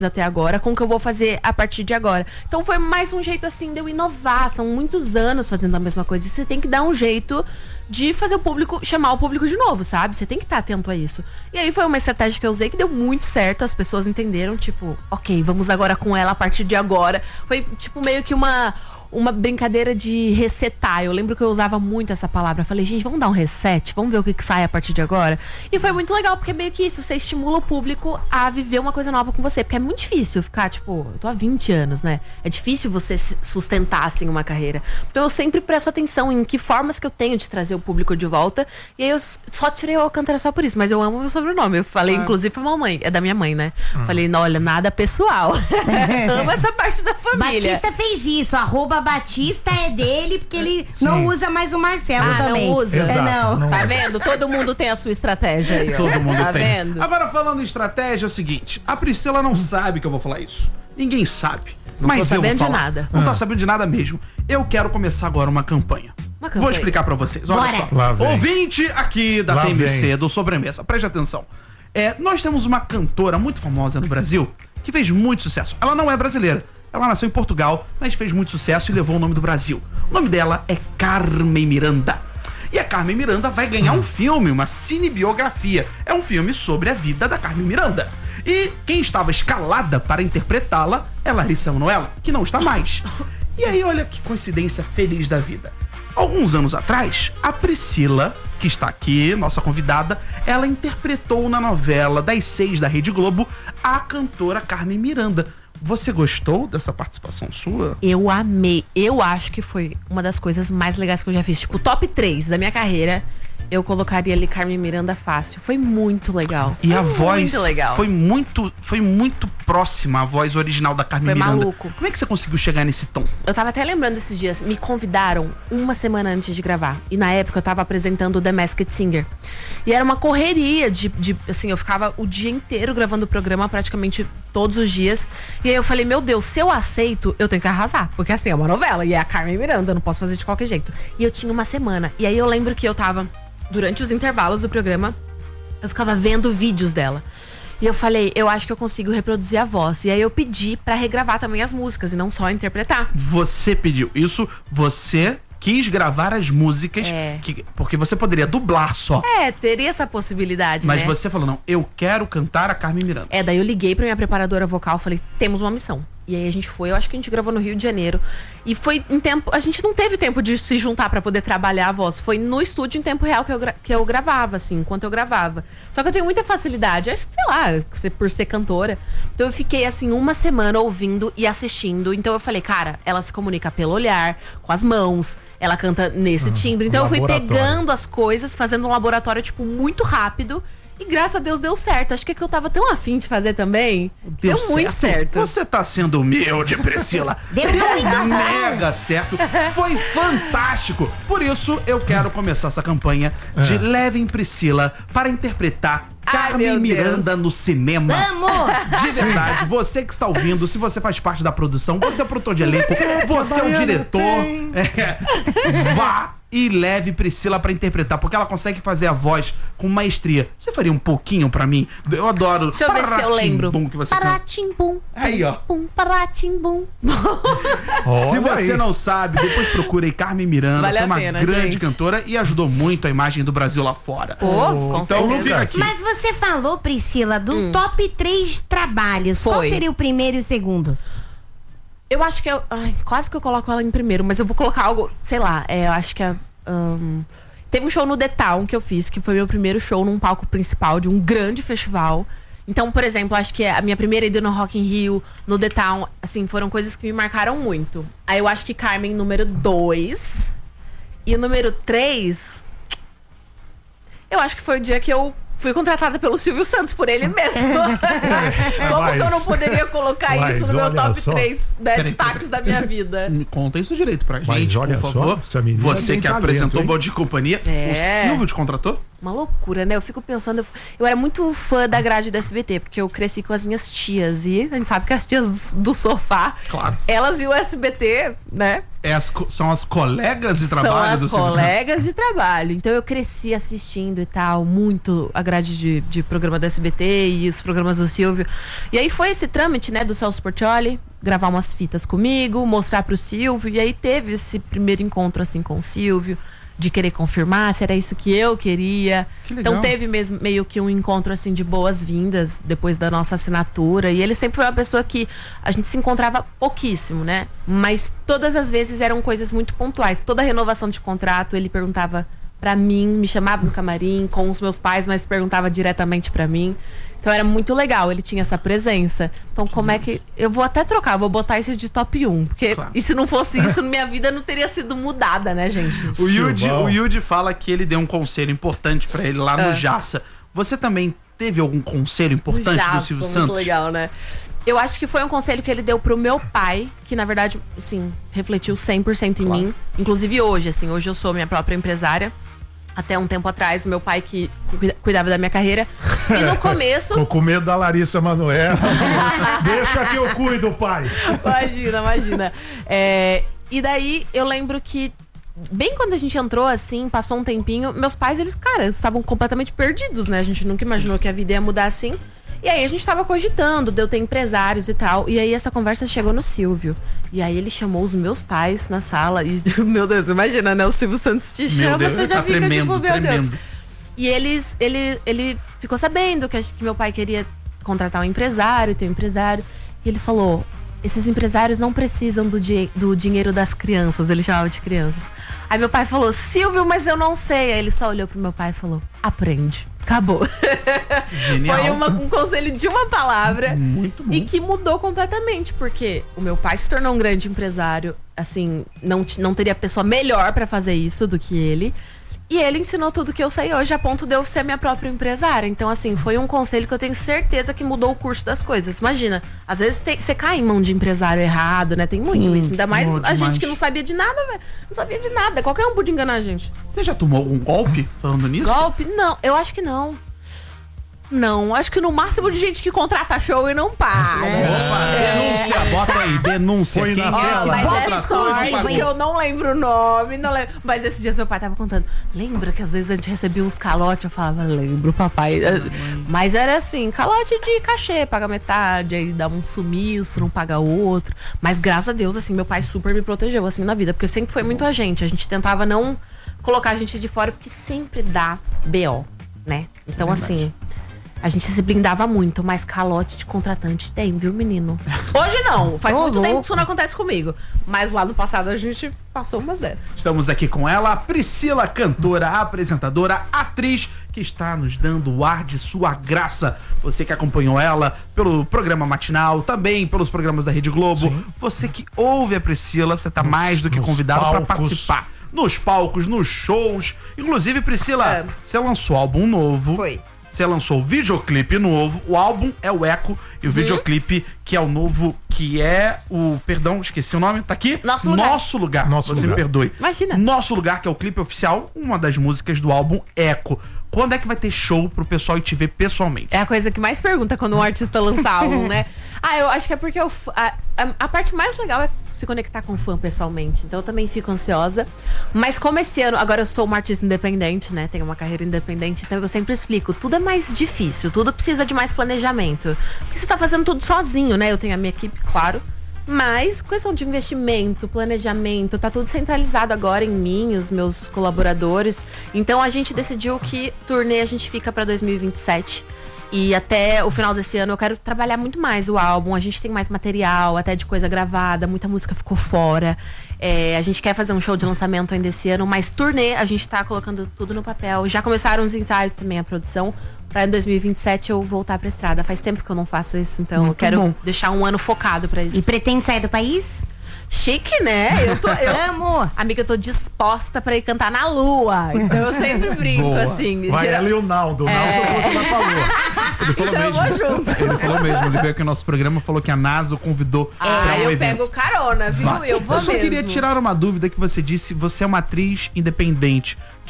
até agora com o que eu vou fazer a partir de agora. Então foi mais um jeito assim de eu inovar. São muitos anos fazendo a mesma coisa e você tem que dar um jeito de fazer o público, chamar o público de novo, sabe? Você tem que estar atento a isso. E aí foi uma estratégia que eu usei que deu muito certo. As pessoas entenderam, tipo, ok, vamos agora com ela a partir de agora. Foi tipo meio que uma brincadeira de resetar. Eu lembro que eu usava muito essa palavra. Eu falei, gente, vamos dar um reset? Vamos ver o que sai a partir de agora? E foi muito legal, porque meio que isso, você estimula o público a viver uma coisa nova com você. Porque é muito difícil ficar, tipo, eu tô há 20 anos, né? É difícil você sustentar, assim, uma carreira. Então eu sempre presto atenção em que formas que eu tenho de trazer o público de volta. E aí eu só tirei o Alcântara só por isso. Mas eu amo meu sobrenome. Eu falei, inclusive, pra mamãe. É da minha mãe, né? Falei, olha, nada pessoal. Amo essa parte da família. Batista fez isso, @Batista é dele, porque ele não usa mais o Marcelo também. Não usa? Exato, não Tá vendo? Todo mundo tem a sua estratégia aí, ó. Todo mundo tá tem. Vendo? Agora, falando em estratégia, é o seguinte. A Priscila não sabe que eu vou falar isso. Ninguém sabe. Não Mas tô eu vou sabendo de falar. nada. Não tá sabendo de nada mesmo. Eu quero começar agora uma campanha. Vou explicar pra vocês. Olha Bora. só. Lá vem. Ouvinte aqui da Lá TMC, vem. do Sobremesa, preste atenção. Nós temos uma cantora muito famosa no Brasil que fez muito sucesso. Ela não é brasileira. Ela nasceu em Portugal, mas fez muito sucesso e levou o nome do Brasil. O nome dela é Carmen Miranda. E a Carmen Miranda vai ganhar um filme, uma cinebiografia. É um filme sobre a vida da Carmen Miranda. E quem estava escalada para interpretá-la é Larissa Manoela, que não está mais. E aí, olha que coincidência feliz da vida. Alguns anos atrás, a Priscila, que está aqui, nossa convidada, ela interpretou na novela das 6 da Rede Globo a cantora Carmen Miranda. Você gostou dessa participação sua? Eu amei. Eu acho que foi uma das coisas mais legais que eu já fiz. Tipo, top 3 da minha carreira. Eu colocaria ali Carmen Miranda fácil. Foi muito legal. E a voz muito legal. foi muito próxima à voz original da Carmen Foi Miranda. maluco. Como é que você conseguiu chegar nesse tom? Eu tava até lembrando esses dias. Me convidaram uma semana antes de gravar. E na época eu tava apresentando o The Masked Singer. E era uma correria assim, eu ficava o dia inteiro gravando o programa, praticamente todos os dias. E aí eu falei, meu Deus, se eu aceito, eu tenho que arrasar. Porque assim, é uma novela e é a Carmen Miranda, eu não posso fazer de qualquer jeito. E eu tinha uma semana. E aí eu lembro que eu tava, durante os intervalos do programa, eu ficava vendo vídeos dela. E eu falei, eu acho que eu consigo reproduzir a voz. E aí eu pedi pra regravar também as músicas e não só interpretar. Você pediu isso, você quis gravar as músicas, porque você poderia dublar só. Teria essa possibilidade, Mas né? você falou, não, eu quero cantar a Carmen Miranda. Daí eu liguei pra minha preparadora vocal, falei, temos uma missão. E aí a gente foi, eu acho que a gente gravou no Rio de Janeiro. E foi em tempo, a gente não teve tempo de se juntar pra poder trabalhar a voz. Foi no estúdio em tempo real que eu gravava, assim, enquanto eu gravava. Só que eu tenho muita facilidade, acho que, sei lá, por ser cantora. Então eu fiquei, assim, uma semana ouvindo e assistindo. Então eu falei, cara, ela se comunica pelo olhar, com as mãos. Ela canta nesse timbre. Então eu fui pegando as coisas, fazendo um laboratório, tipo, muito rápido. E graças a Deus deu certo. Acho que é que eu tava tão afim de fazer também. Deu muito certo. Você tá sendo humilde, Priscila. Deu muito mega certo. Foi fantástico. Por isso, eu quero começar essa campanha de Levem Priscila para interpretar Carmen Miranda no cinema. Vamos! De verdade, você que está ouvindo, se você faz parte da produção, você é o produtor de elenco, você é o diretor, vá e leve Priscila pra interpretar, porque ela consegue fazer a voz com maestria. Você faria um pouquinho pra mim? Eu adoro. Deixa eu ver se eu lembro. Que você canta. Paratimbum. Aí, ó. Paratimbum. Se você não sabe, depois procura aí Carmen Miranda. Vale foi uma a pena, grande gente. cantora e ajudou muito a imagem do Brasil lá fora. Com Então certeza. não fica aqui. Mas você falou, Priscila, do top 3 trabalhos. Qual Foi. seria o primeiro e o segundo? Eu acho que quase que eu coloco ela em primeiro, mas eu vou colocar algo, sei lá, eu acho que teve um show no The Town que eu fiz, que foi meu primeiro show num palco principal de um grande festival. Então, por exemplo, acho que a minha primeira ida no Rock in Rio, no The Town, assim, foram coisas que me marcaram muito. Aí eu acho que Carmen, número 2. E o número 3, eu acho que foi o dia que eu fui contratada pelo Silvio Santos, por ele mesmo. Como que eu não poderia colocar isso no meu olha top só. 3 destaques da minha vida? Me conta isso direito pra Mas gente, olha por só, favor. essa menina Você tem que talento, apresentou hein? o Bom de Companhia. É. O Silvio te contratou? uma loucura, né? Eu fico pensando, eu era muito fã da grade do SBT, porque eu cresci com as minhas tias, e a gente sabe que as tias do sofá, Claro. elas e o SBT, né? São as colegas de trabalho do São Silvio as Santos. colegas de trabalho. Então eu cresci assistindo e tal, muito a grade de programa do SBT e os programas do Silvio. E aí foi esse trâmite, né, do Celso Portiolli, gravar umas fitas comigo, mostrar pro Silvio, e aí teve esse primeiro encontro, assim, com o Silvio, de querer confirmar se era isso que eu queria. Que legal. Então teve mesmo meio que um encontro, assim, de boas-vindas depois da nossa assinatura. E ele sempre foi uma pessoa que a gente se encontrava pouquíssimo, né? Mas todas as vezes eram coisas muito pontuais. Toda renovação de contrato, ele perguntava pra mim, me chamava no camarim com os meus pais, mas perguntava diretamente pra mim. Então era muito legal, ele tinha essa presença. Então como é que... Eu vou até trocar, eu vou botar esse de top 1. Porque Claro. e se não fosse isso, minha vida não teria sido mudada, né, gente? O Silvão. Yudi fala que ele deu um conselho importante pra ele lá no Jaça. Você também teve algum conselho importante Já, do Silvio foi Santos? muito legal, né? Eu acho que foi um conselho que ele deu pro meu pai, que na verdade, assim, refletiu 100% em mim. Inclusive hoje, assim, hoje eu sou minha própria empresária. Até um tempo atrás, meu pai que cuidava da minha carreira. E no começo... Tô com medo da Larissa Manoela. Deixa que eu cuido, pai. Imagina. E daí, eu lembro que bem quando a gente entrou, assim, passou um tempinho, meus pais, eles, cara, estavam completamente perdidos, né? A gente nunca imaginou que a vida ia mudar assim. E aí a gente tava cogitando de eu ter empresários e tal. E aí essa conversa chegou no Silvio. E aí ele chamou os meus pais na sala. E, meu Deus, imagina, né? O Silvio Santos te chama, Deus, você já tá fica tremendo, tipo, meu tremendo. Deus. E ele ficou sabendo que meu pai queria contratar um empresário, ter um empresário. E ele falou: esses empresários não precisam do dinheiro das crianças. Ele chamava de crianças. Aí meu pai falou: Silvio, mas eu não sei. Aí ele só olhou pro meu pai e falou: aprende. Acabou. Genial. Foi um conselho de uma palavra. Muito bom. E que mudou completamente, porque o meu pai se tornou um grande empresário. Assim, não teria pessoa melhor pra fazer isso do que ele. E ele ensinou tudo que eu sei hoje, a ponto de eu ser minha própria empresária. Então, assim, foi um conselho que eu tenho certeza que mudou o curso das coisas. Imagina, às vezes você cai em mão de empresário errado, né? Tem muito Sim. isso. Ainda mais Oh, a demais. gente que não sabia de nada, velho. Não sabia de nada. Qualquer um podia enganar a gente. Você já tomou algum golpe falando nisso? Golpe? Não, eu acho que não. Não, acho que no máximo de gente que contrata show e não paga. Denúncia, bota aí, denúncia. Foi Quem na é? tela. Mas Bota é exclusivo, sorte hein? que eu não lembro o nome, não lembro. Mas esses dias meu pai tava contando. Lembra que às vezes a gente recebia uns calotes? Eu falava, lembro, papai. Mas era assim, calote de cachê, paga metade, aí dá um sumiço, não paga outro. Mas graças a Deus, assim, meu pai super me protegeu, assim, na vida. Porque sempre foi muito a gente tentava não colocar a gente de fora, porque sempre dá BO, né? Então, assim... A gente se blindava muito, mas calote de contratante tem, viu, menino? Hoje não, faz Ô, muito tempo louco. que isso não acontece comigo. Mas lá no passado a gente passou umas dessas. Estamos aqui com ela, a Priscila, cantora, apresentadora, atriz, que está nos dando o ar de sua graça. Você que acompanhou ela pelo programa matinal, também pelos programas da Rede Globo. Sim. Você que ouve a Priscila, você está mais do que nos convidado para palcos. participar. Nos palcos, nos shows. Inclusive, Priscila, você lançou álbum novo. Foi. Você lançou o videoclipe novo. O álbum é o Eco e o videoclipe que é o novo, que é o... Perdão, esqueci o nome. Tá aqui? Nosso Lugar. Nosso Lugar. Nosso Você Lugar. me perdoe. Imagina. Nosso Lugar, que é o clipe oficial, uma das músicas do álbum Eco. Quando é que vai ter show pro pessoal ir te ver pessoalmente? É a coisa que mais pergunta quando um artista lança álbum, né? Eu acho que é porque a parte mais legal é se conectar com o fã pessoalmente. Então eu também fico ansiosa. Mas como esse ano, agora eu sou uma artista independente, né? Tenho uma carreira independente, então eu sempre explico, tudo é mais difícil, tudo precisa de mais planejamento. Porque você tá fazendo tudo sozinho, né? Eu tenho a minha equipe, claro. Mas questão de investimento, planejamento, tá tudo centralizado agora em mim, os meus colaboradores. Então a gente decidiu que turnê a gente fica pra 2027. E até o final desse ano eu quero trabalhar muito mais o álbum. A gente tem mais material, até de coisa gravada, muita música ficou fora. A gente quer fazer um show de lançamento ainda esse ano, mas turnê a gente tá colocando tudo no papel. Já começaram os ensaios também, a produção, pra em 2027 eu voltar pra estrada. Faz tempo que eu não faço isso, então eu quero deixar um ano focado pra isso. E pretende sair do país? Chique, né? Amo! Amiga, eu tô disposta pra ir cantar na lua. Então eu sempre brinco, Boa. assim. Vai geral- ela e o Naldo. O Naldo vai falou. Ele falou Então eu vou junto. Ele falou mesmo. Ele veio aqui no nosso programa, falou que a NASA o convidou pra um eu evento. pego carona, viu? Vai. Eu vou só mesmo. queria tirar uma dúvida que você disse. Você é uma atriz independente. O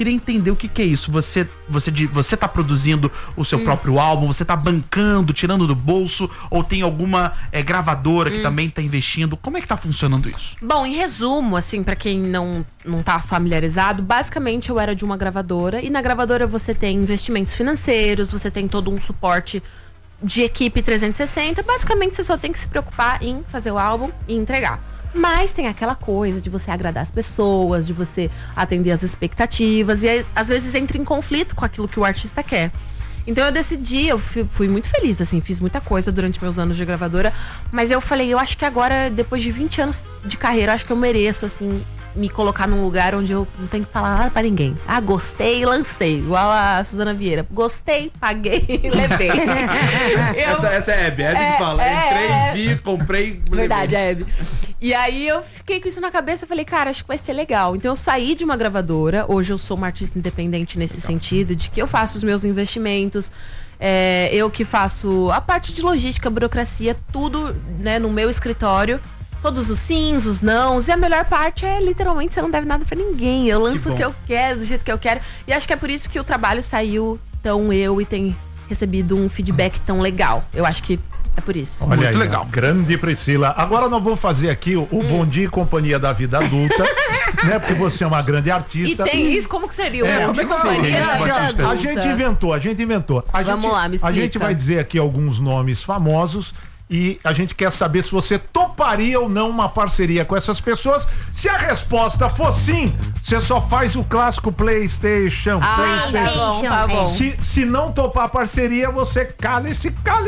Queria entender o que é isso. Você tá produzindo o seu próprio álbum, você tá bancando, tirando do bolso, ou tem alguma gravadora que também tá investindo? Como é que tá funcionando isso? Bom, em resumo, assim, pra quem não tá familiarizado, basicamente eu era de uma gravadora, e na gravadora você tem investimentos financeiros, você tem todo um suporte de equipe 360. Basicamente você só tem que se preocupar em fazer o álbum e entregar. Mas tem aquela coisa de você agradar as pessoas, de você atender as expectativas, e aí, às vezes entra em conflito com aquilo que o artista quer. Então eu decidi, eu fui muito feliz, assim, fiz muita coisa durante meus anos de gravadora, mas eu falei, eu acho que agora, depois de 20 anos de carreira, eu acho que eu mereço, assim, me colocar num lugar onde eu não tenho que falar nada pra ninguém. Ah, gostei, lancei. Igual a Suzana Vieira. Gostei, paguei, levei. Essa é a Hebe. A Hebe que fala. Entrei, vi, comprei, Verdade, levei. a Hebe. E aí eu fiquei com isso na cabeça e falei, cara, acho que vai ser legal. Então eu saí de uma gravadora. Hoje eu sou uma artista independente nesse sentido, de que eu faço os meus investimentos. Eu que faço a parte de logística, burocracia, tudo, né, no meu escritório. Todos os sims, os nãos. E a melhor parte é, literalmente, você não deve nada pra ninguém. Eu lanço o que eu quero, do jeito que eu quero. E acho que é por isso que o trabalho saiu tão e tem recebido um feedback tão legal. Eu acho que é por isso. Olha Muito aí, legal. Grande Priscila. Agora nós vamos fazer aqui o Bom Dia e Companhia da Vida Adulta, né? Porque você é uma grande E artista. tem isso, como que seria? Como é que seria isso, Batista? A gente inventou. Vamos lá, me explica. A gente vai dizer aqui alguns nomes famosos e a gente quer saber se você toparia ou não uma parceria com essas pessoas. Se a resposta for sim, você só faz o clássico PlayStation. Tá bom. Se não topar a parceria, você cale-se.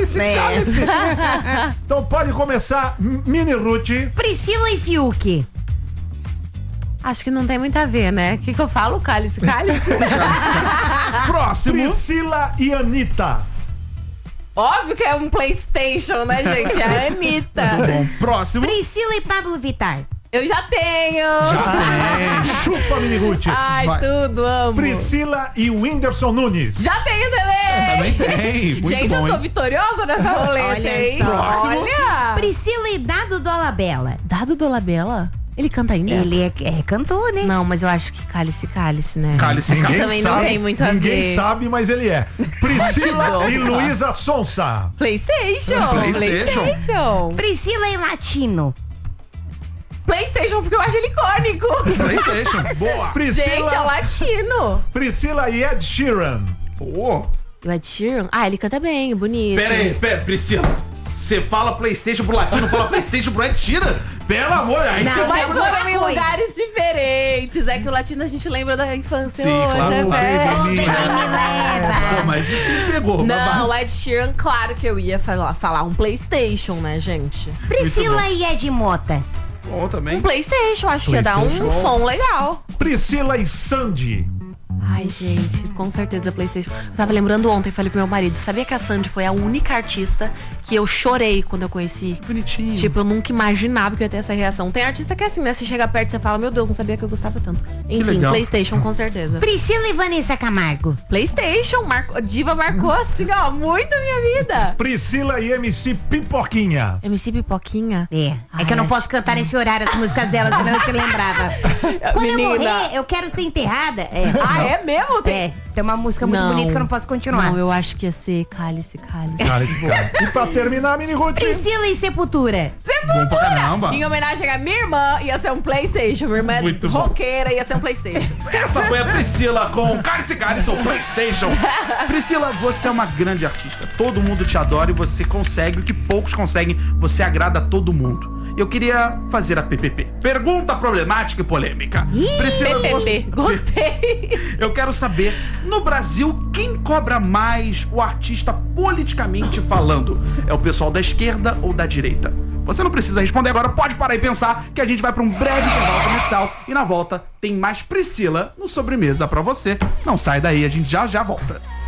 Então pode começar, Mini Ruth. Priscila e Fiuk. Acho que não tem muito a ver, né? O que eu falo? Cálice. Próximo. Priscila e Anitta. Óbvio que é um PlayStation, né, gente? É a Anitta. Bom, próximo. Priscila e Pablo Vittar. Eu já tenho. Chupa, Mini Ruth. Ai, Vai. tudo, amo. Priscila e Whindersson Nunes. Já tenho também. Também tem. Muito Gente, bom, eu tô hein? vitoriosa nessa roleta, Olha hein? só. Olha. Priscila e Dado Dolabella. Dado Dolabella? Ele canta ainda? Ele é cantor, né? Não, mas eu acho que cálice, né? Cálice, Acho que cálice. também não tem muito a ver. Ninguém sabe, mas ele é. Priscila e Luísa Sonsa. PlayStation. Priscila e Latino. PlayStation, porque eu acho ele icônico. PlayStation. Boa. Gente, é latino. Priscila e Ed Sheeran. Pô. O Ed Sheeran? Ah, ele canta bem, bonito. Pera aí, Priscila. Você fala PlayStation pro latino, fala PlayStation pro Ed Sheeran? Pelo amor, aí Não, tem Mas outra foram em coisa. lugares diferentes. É que o latino a gente lembra da infância. Sim, hoje, claro. é velho. Me leva. Pô, mas isso me pegou. Não, o Ed Sheeran, claro que eu ia falar um PlayStation, né, gente? Priscila e Ed Mota. Bom também. Um PlayStation, acho que ia dar um PlayStation. som legal. Priscila e Sandy. Ai, gente, com certeza PlayStation. Eu tava lembrando ontem, falei pro meu marido, sabia que a Sandy foi a única artista que eu chorei quando eu conheci? Bonitinho. Tipo, eu nunca imaginava que eu ia ter essa reação. Tem artista que é assim, né? Você chega perto e você fala, meu Deus, não sabia que eu gostava tanto. Enfim, legal. PlayStation, com certeza. Priscila e Vanessa Camargo. PlayStation, a diva marcou assim, ó, muito a minha vida. Priscila e MC Pipoquinha. MC Pipoquinha? É Ai, que eu não acho posso cantar nesse horário as músicas dela, senão eu te lembrava. Quando eu Menina. morrer, eu quero ser enterrada. Ah, é mesmo? Tem uma música muito bonita que eu não posso continuar. Não, eu acho que ia ser Cálice. Cara, esse cara. E pra terminar, Mini Ruth. Priscila e Sepultura. Bom pra caramba. Em homenagem à minha irmã, ia ser um PlayStation. Minha irmã é Muito bom. roqueira, ia ser um PlayStation. Essa foi a Priscila com Cálice ou PlayStation. Priscila, você é uma grande artista. Todo mundo te adora e você consegue o que poucos conseguem. Você agrada a todo mundo. Eu queria fazer a PPP. Pergunta problemática e polêmica. Priscila, PPP, gostei. Eu quero saber, no Brasil, quem cobra mais o artista politicamente falando? É o pessoal da esquerda ou da direita? Você não precisa responder agora, pode parar e pensar que a gente vai para um breve intervalo comercial e na volta tem mais Priscila no Sobremesa pra você. Não sai daí, a gente já volta.